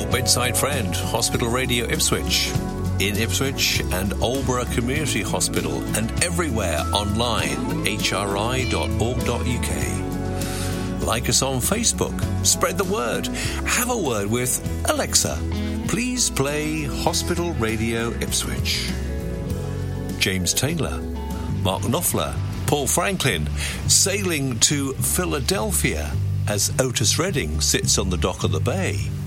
Bedside Friend, Hospital Radio Ipswich, in Ipswich and Aldborough Community Hospital, and everywhere online, hri.org.uk. Like us on Facebook, spread the word, have a word with Alexa. Please play Hospital Radio Ipswich. James Taylor, Mark Knopfler, Paul Franklin, sailing to Philadelphia as Otis Redding sits on the dock of the bay.